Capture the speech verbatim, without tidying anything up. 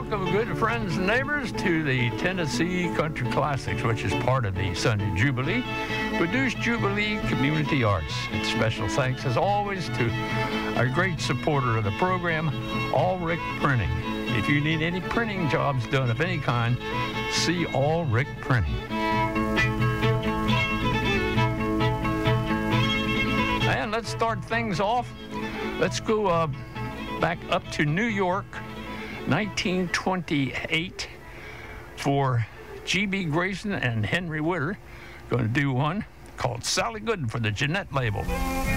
welcome good friends and neighbors to the Tennessee Country Classics, which is part of the Sunday Jubilee, produced Jubilee Community Arts. And special thanks, as always, to our great supporter of the program, Allrick Printing. If you need any printing jobs done of any kind, see Allrick Printing. And let's start things off. Let's go uh, back up to New York, nineteen twenty-eight, for G B Grayson and Henry Witter. Going to do one called Sally Gooden for the Jeanette label.